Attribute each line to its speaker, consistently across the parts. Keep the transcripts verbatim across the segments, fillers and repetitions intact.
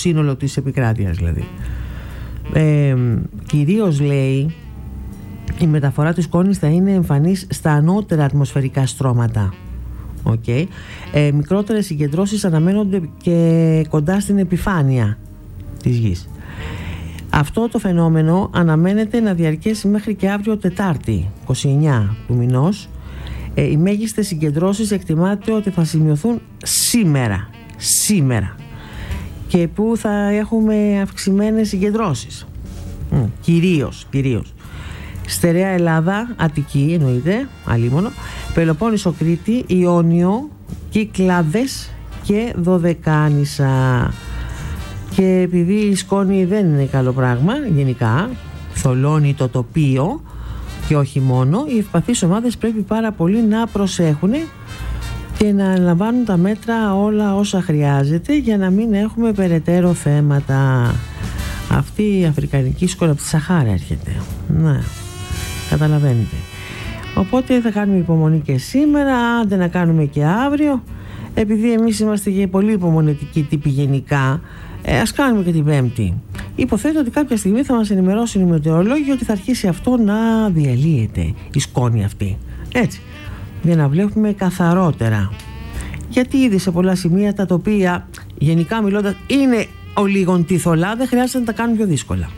Speaker 1: σύνολο της επικράτειας δηλαδή. Ε, κυρίως λέει η μεταφορά της σκόνης θα είναι εμφανής στα ανώτερα ατμοσφαιρικά στρώματα. Okay. Ε, μικρότερες συγκεντρώσεις αναμένονται και κοντά στην επιφάνεια της γης. Αυτό το φαινόμενο αναμένεται να διαρκέσει μέχρι και αύριο Τετάρτη, είκοσι εννέα του μηνός. Ε, οι μέγιστες συγκεντρώσεις εκτιμάται ότι θα σημειωθούν σήμερα. Σήμερα. Και που θα έχουμε αυξημένες συγκεντρώσεις. Mm, κυρίως, κυρίως. Στερεά Ελλάδα, Αττική εννοείται, αλίμονο, Πελοπόννησο, Κρήτη, Ιόνιο, Κυκλάδες και Δωδεκάνησα. Και επειδή η σκόνη δεν είναι καλό πράγμα γενικά, θολώνει το τοπίο και όχι μόνο, οι ευπαθείς ομάδες πρέπει πάρα πολύ να προσέχουν και να λαμβάνουν τα μέτρα όλα όσα χρειάζεται για να μην έχουμε περαιτέρω θέματα. Αυτή η αφρικανική σκόνη από τη Σαχάρα έρχεται. Ναι, καταλαβαίνετε. Οπότε θα κάνουμε υπομονή και σήμερα, άντε να κάνουμε και αύριο. Επειδή εμείς είμαστε και πολύ υπομονετικοί τύποι γενικά, ε, ας κάνουμε και την Πέμπτη. Υποθέτω ότι κάποια στιγμή θα μας ενημερώσουν οι μετεωρολόγοι ότι θα αρχίσει αυτό να διαλύεται, η σκόνη αυτή. Έτσι, για να βλέπουμε καθαρότερα. Γιατί ήδη σε πολλά σημεία τα τοπία, γενικά μιλώντας, είναι ολίγοντι θολά, δεν χρειάζεται να τα κάνουν πιο δύσκολα.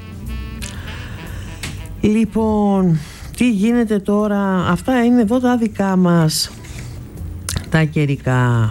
Speaker 1: Λοιπόν, τι γίνεται τώρα? Αυτά είναι εδώ τα δικά μας τα καιρικά.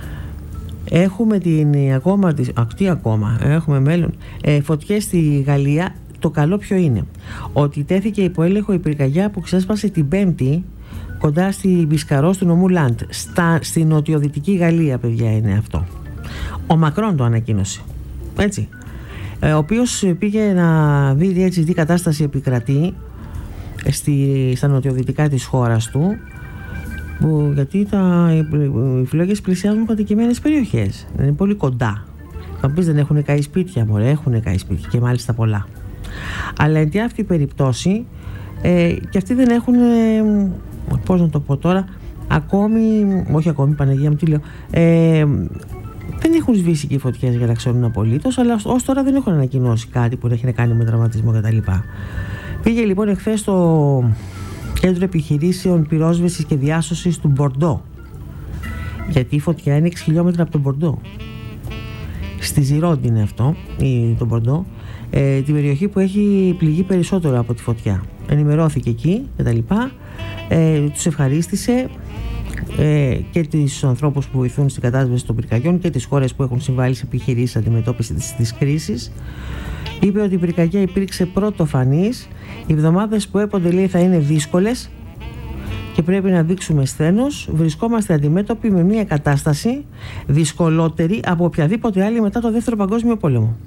Speaker 1: Έχουμε την ακόμα, ακτή ακόμα, έχουμε μέλλον. Ε, φωτιές στη Γαλλία. Το καλό ποιο είναι? Ότι τέθηκε υπό έλεγχο η πυρκαγιά που ξέσπασε την Πέμπτη κοντά στη Μπισκαρός του νομού Λαντ, στα, στη νοτιοδυτική Γαλλία, παιδιά, είναι αυτό. Ο Μακρόν το ανακοίνωσε, έτσι, ε, ο οποίος πήγε να δει έτσι τι κατάσταση επικρατεί στη, στα νοτιοδυτικά της χώρας του, που, γιατί τα, οι φλόγες πλησιάζουν κατοικημένες περιοχές, είναι πολύ κοντά. Θα πεις δεν έχουν καεί σπίτια, μωρέ, έχουν καεί σπίτια και μάλιστα πολλά. Αλλά εν τη αυτή περιπτώσει ε, και αυτοί δεν έχουν, ε, πώς να το πω τώρα, ακόμη, όχι ακόμη, Παναγία μου τι λέω, ε, δεν έχουν σβήσει και οι φωτιές για να ξέρουν απολύτως, αλλά ως τώρα δεν έχουν ανακοινώσει κάτι που έχει να κάνει με τραυματισμό κτλ. Πήγε λοιπόν εχθές στο Κέντρο Επιχειρήσεων Πυρόσβεσης και Διάσωσης του Μπορντό, γιατί η φωτιά είναι έξι χιλιόμετρα από τον Μπορντό. Στη Ζιρόντι είναι αυτό, το Μπορντό, ε, την περιοχή που έχει πληγεί περισσότερο από τη φωτιά. Ενημερώθηκε εκεί και τα λοιπά, ε, τους ευχαρίστησε ε, και τους ανθρώπους που βοηθούν στην κατάσβεση των πυρκαγιών και τις χώρες που έχουν συμβάλει σε επιχειρήσεις αντιμετώπιση της, της κρίσης. Είπε ότι η πυρκαγιά υπήρξε πρωτοφανής. Οι εβδομάδες που έπονται, λέει, θα είναι δύσκολες και πρέπει να δείξουμε σθένος. Βρισκόμαστε αντιμέτωποι με μια κατάσταση δυσκολότερη από οποιαδήποτε άλλη μετά το Δεύτερο Παγκόσμιο Πόλεμο.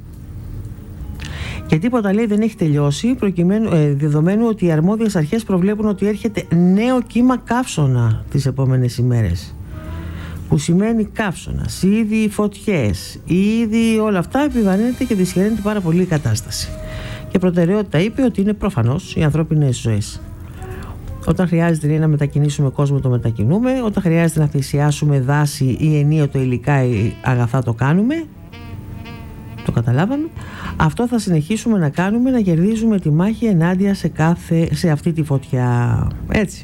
Speaker 1: Και τίποτα, λέει, δεν έχει τελειώσει, προκειμένου, ε, δεδομένου ότι οι αρμόδιες αρχές προβλέπουν ότι έρχεται νέο κύμα καύσωνα τις επόμενες ημέρες. Που σημαίνει καύσωνας, ήδη φωτιές, ήδη όλα αυτά επιβαρύνεται και δυσχεραίνεται πάρα πολύ η κατάσταση. Και προτεραιότητα είπε ότι είναι προφανώς οι ανθρώπινες ζωές. Όταν χρειάζεται, λέει, να μετακινήσουμε κόσμο, το μετακινούμε. Όταν χρειάζεται να θυσιάσουμε δάση ή ενίοτε υλικά ή αγαθά, το κάνουμε. Το καταλάβαμε. Αυτό θα συνεχίσουμε να κάνουμε, να κερδίζουμε τη μάχη ενάντια σε, κάθε, σε αυτή τη φωτιά. Έτσι.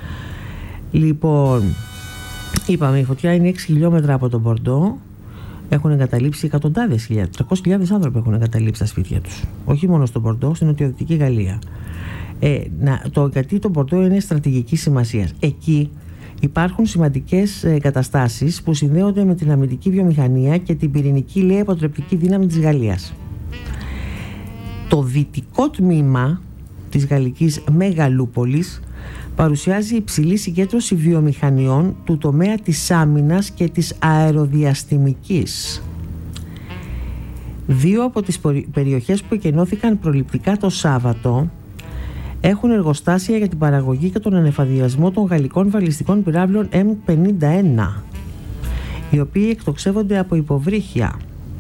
Speaker 1: Λοιπόν, είπαμε, η φωτιά είναι έξι χιλιόμετρα από τον Μπορντό. Έχουν εγκαταλείψει εκατοντάδες χιλιάδες, τριακόσιες χιλιάδες άνθρωποι έχουν εγκαταλείψει τα σπίτια τους. Όχι μόνο στον Μπορντό, στην νοτιοδυτική Γαλλία. Ε, να, το, γιατί το Μπορντό είναι στρατηγικής σημασίας. Εκεί υπάρχουν σημαντικές εγκαταστάσεις που συνδέονται με την αμυντική βιομηχανία και την πυρηνική, λέει, αποτρεπτική δύναμη της Γαλλίας. Το δυτικό τμήμα της γαλλικής μεγαλούπολης παρουσιάζει υψηλή συγκέντρωση βιομηχανιών του τομέα της άμυνας και της αεροδιαστημικής. Δύο από τις περιοχές που εκενώθηκαν προληπτικά το Σάββατο έχουν εργοστάσια για την παραγωγή και τον ανεφαδιασμό των γαλλικών βαλιστικών πυράβλων εμ πενήντα ένα, οι οποίοι εκτοξεύονται από υποβρύχια.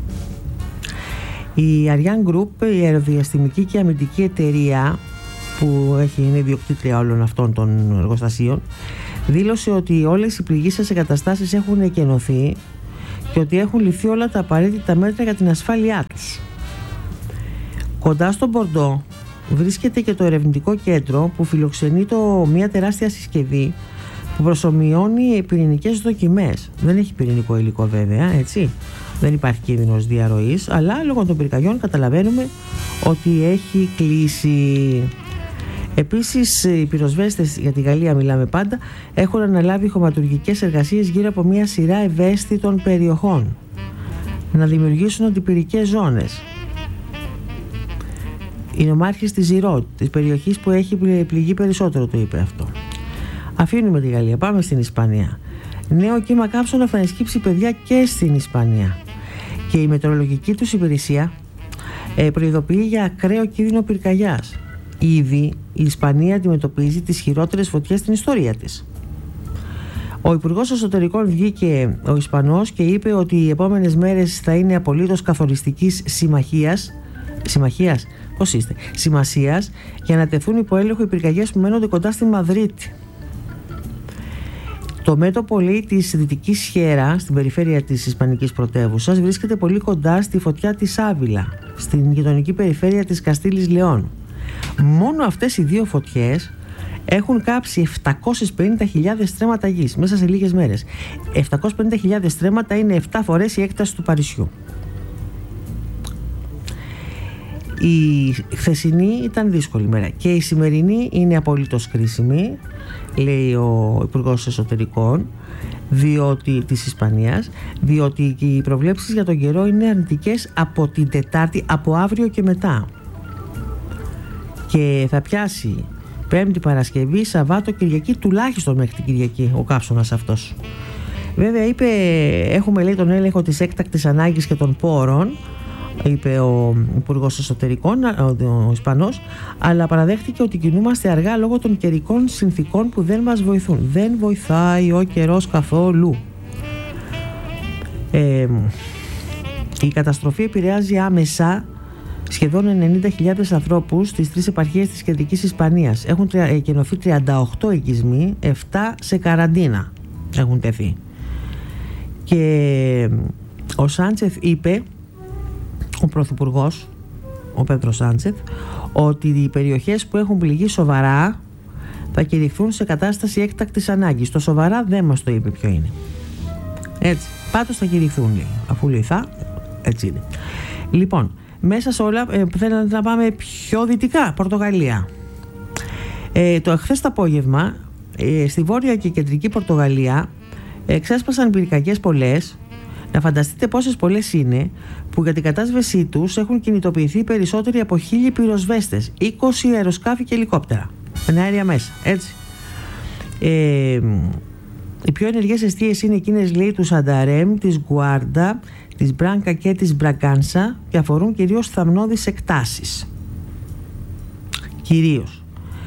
Speaker 1: Η Ariane Group, η αεροδιαστημική και αμυντική εταιρεία που έχει, είναι ιδιοκτήτρια όλων αυτών των εργοστασίων, δήλωσε ότι όλες οι πληγήσεις εγκαταστάσεις έχουν εκενωθεί και ότι έχουν ληφθεί όλα τα απαραίτητα μέτρα για την ασφάλειά τους. Κοντά στον Μπορντό βρίσκεται και το ερευνητικό κέντρο που φιλοξενεί το, μια τεράστια συσκευή που προσομοιώνει πυρηνικές δοκιμές. Δεν έχει πυρηνικό υλικό βέβαια, έτσι. Δεν υπάρχει κίνδυνος διαρροής, αλλά λόγω των πυρκαγιών καταλαβαίνουμε ότι έχει κλείσει. Επίσης, οι πυροσβέστες, για τη Γαλλία μιλάμε πάντα, έχουν αναλάβει χωματουργικές εργασίες γύρω από μια σειρά ευαίσθητων περιοχών, να δημιουργήσουν αντιπυρικές ζώνες. Η νομάρχης της Ζηρότ, της περιοχής που έχει πληγεί περισσότερο, το είπε αυτό. Αφήνουμε τη Γαλλία, πάμε στην Ισπανία. Νέο κύμα κάψωνα θα ενσκύψει, παιδιά, και στην Ισπανία. Και η μετεωρολογική τους υπηρεσία ε, προειδοποιεί για ακραίο κίνδυνο πυρκαγιάς. Ήδη η Ισπανία αντιμετωπίζει τις χειρότερες φωτιές στην ιστορία της. Ο Υπουργός Εσωτερικών βγήκε, ο Ισπανός, και είπε ότι οι επόμενες μέρες θα είναι απολύτως καθοριστικής συμμαχίας, συμμαχίας, πώς είστε, σημασίας, για να τεθούν υπό έλεγχο οι πυρκαγιές που μένονται κοντά στη Μαδρίτη. Το μέτωπο, λέει, της Δυτικής Σιέρα, στην περιφέρεια της Ισπανικής πρωτεύουσας, βρίσκεται πολύ κοντά στη φωτιά της Άβυλα, στην γειτονική περιφέρεια της Καστήλης Λεόν. Μόνο αυτές οι δύο φωτιές έχουν κάψει επτακόσιες πενήντα χιλιάδες στρέμματα γης μέσα σε λίγες μέρες. επτακόσιες πενήντα χιλιάδες στρέμματα είναι επτά φορές η έκταση του Παρισιού. Η χθεσινή ήταν δύσκολη μέρα και η σημερινή είναι απολύτως κρίσιμη, λέει ο Υπουργός Εσωτερικών διότι, της Ισπανίας, διότι οι προβλέψεις για τον καιρό είναι αρνητικές από την Τετάρτη, από αύριο και μετά. Και θα πιάσει Πέμπτη, Παρασκευή, Σαββάτο, Κυριακή, τουλάχιστον μέχρι την Κυριακή ο καύσωνας αυτός. Βέβαια είπε, έχουμε, λέει, τον έλεγχο της έκτακτης ανάγκης και των πόρων, είπε ο Υπουργός Εσωτερικών, ο Ισπανός, αλλά παραδέχτηκε ότι κινούμαστε αργά λόγω των καιρικών συνθήκων που δεν μας βοηθούν. Δεν βοηθάει ο καιρός καθόλου. Ε, η καταστροφή επηρεάζει άμεσα σχεδόν ενενήντα χιλιάδες ανθρώπους στις τρεις επαρχίες της κεντρικής Ισπανίας. Έχουν εκενωθεί τριάντα οκτώ οικισμοί, επτά σε καραντίνα έχουν τεθεί. Και ο Σάντσεθ είπε, ο Πρωθυπουργός, ο Πέντρο Σάντσεθ, ότι οι περιοχές που έχουν πληγεί σοβαρά θα κηρυχθούν σε κατάσταση έκτακτης ανάγκης. Το σοβαρά δεν μας το είπε ποιο είναι. Έτσι, πάντως θα κηρυχθούν, λέει, αφού λέει θα, έτσι είναι. Λοιπόν, μέσα σε όλα ε, θέλετε να πάμε πιο δυτικά, Πορτογαλία. Ε, το χθες το απόγευμα ε, στη βόρεια και κεντρική Πορτογαλία ε, ξέσπασαν πυρκαγιές πολλές. Να φανταστείτε πόσες πολλές είναι, που για την κατάσβεσή τους έχουν κινητοποιηθεί περισσότεροι από χίλιοι πυροσβέστες, είκοσι αεροσκάφη και ελικόπτερα με αέρια μέσα, έτσι. Ε, οι πιο ενεργές εστίες είναι εκείνες, λέει, του Σανταρέμ, της Γκουάρντα, της Μπράνκα και της Μπραγκάνσα, και αφορούν κυρίως θαμνώδεις εκτάσεις. Κυρίως.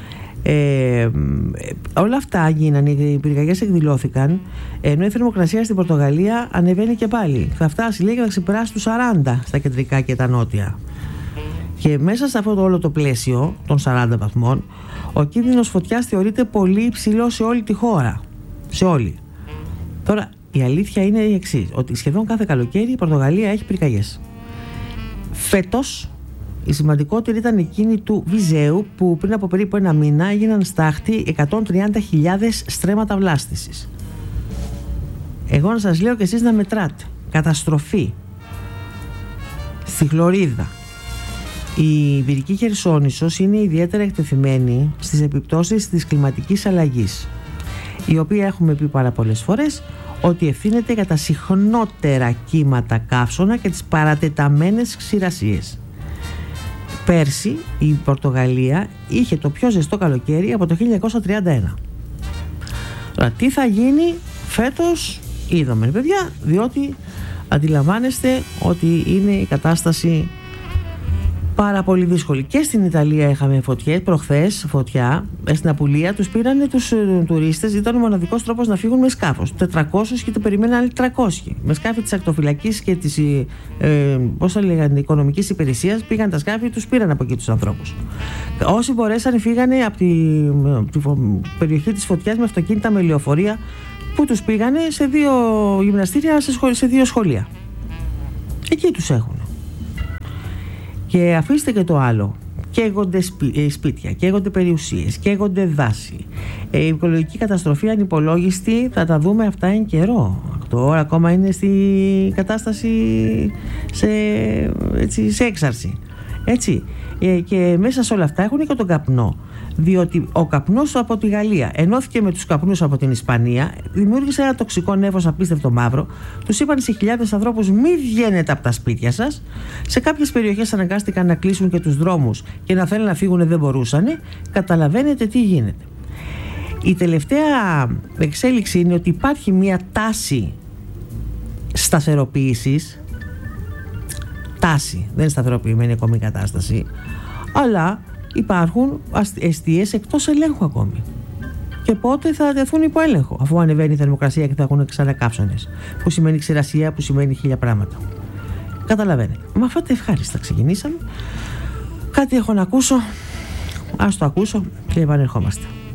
Speaker 1: Ε, όλα αυτά γίνανε, οι πυρκαγιές εκδηλώθηκαν, ενώ η θερμοκρασία στην Πορτογαλία ανεβαίνει και πάλι. Θα φτάσει, λέει, και θα ξεπεράσει τους σαράντα στα κεντρικά και τα νότια. Και μέσα σε αυτό το όλο το πλαίσιο των σαράντα βαθμών, ο κίνδυνος φωτιάς θεωρείται πολύ υψηλό σε όλη τη χώρα. Σε όλη. Τώρα, η αλήθεια είναι η εξής, ότι σχεδόν κάθε καλοκαίρι η Πορτογαλία έχει πυρκαγιές. Φέτος η σημαντικότερη ήταν εκείνη του Βιζέου, που πριν από περίπου ένα μήνα έγιναν στάχτη εκατόν τριάντα χιλιάδες στρέμματα βλάστησης. Εγώ να σας λέω και εσείς να μετράτε. Καταστροφή. Στη Χλωρίδα. Η Ιβηρική Χερσόνησος είναι ιδιαίτερα εκτεθειμένη στις επιπτώσεις της κλιματικής αλλαγής, η οποία έχουμε πει πάρα πολλές φορές ότι ευθύνεται για τα συχνότερα κύματα καύσωνα και τις παρατεταμένες ξηρασίες. Πέρσι η Πορτογαλία είχε το πιο ζεστό καλοκαίρι από το χίλια εννιακόσια τριάντα ένα. Τώρα τι θα γίνει φέτος είδαμε, παιδιά, διότι αντιλαμβάνεστε ότι είναι η κατάσταση πάρα πολύ δύσκολη. Και στην Ιταλία είχαμε φωτιές, προχθές φωτιά, στην Απουλία τους πήρανε τους ε, τουρίστες, ήταν ο μοναδικός τρόπος να φύγουν με σκάφος. τετρακόσιους και το περιμέναν άλλοι τριακόσιοι. Με σκάφη της ακτοφυλακής και της ε, πώς θα λέγανε, οικονομικής υπηρεσίας πήγαν τα σκάφη, τους πήραν από εκεί τους ανθρώπους. Όσοι μπορέσαν φύγανε από τη, από τη περιοχή της φωτιάς με αυτοκίνητα, με λεωφορεία, που τους πήγανε σε δύο γυμναστήρια, σε, σχολ, σε δύο σχολεία. Εκεί τους έχουν. Και αφήστε και το άλλο. Καίγονται σπί, σπίτια, καίγονται περιουσίες, καίγονται δάση. Η οικολογική καταστροφή ανυπολόγιστη, θα τα δούμε αυτά εν καιρό. Τώρα ακόμα είναι στη κατάσταση σε, έτσι, σε έξαρση. Έτσι. Και μέσα σε όλα αυτά έχουν και τον καπνό. Διότι ο καπνός από τη Γαλλία ενώθηκε με τους καπνούς από την Ισπανία, δημιούργησε ένα τοξικό νέφος απίστευτο μαύρο. Τους είπαν σε χιλιάδες ανθρώπους: μη βγαίνετε από τα σπίτια σας. Σε κάποιες περιοχές αναγκάστηκαν να κλείσουν και τους δρόμους και να θέλουν να φύγουν, δεν μπορούσαν. Καταλαβαίνετε τι γίνεται. Η τελευταία εξέλιξη είναι ότι υπάρχει μια τάση σταθεροποίησης. Τάση, δεν είναι σταθεροποιημένη ακόμη η κατάσταση, αλλά υπάρχουν εστίες εκτός ελέγχου ακόμη. Και πότε θα τεθούν υπό έλεγχο, αφού ανεβαίνει η θερμοκρασία και θα έχουν ξανά κάψονες, που σημαίνει ξηρασία, που σημαίνει χίλια πράγματα. Καταλαβαίνετε. Με αυτά τα ευχάριστα ξεκινήσαμε. Κάτι έχω να ακούσω. Ας το ακούσω και επανερχόμαστε.